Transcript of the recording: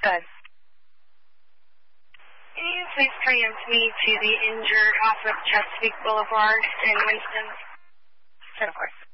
Good. Can you please preempt me to the injured off of Chesapeake Boulevard in Winston? Sure, of course.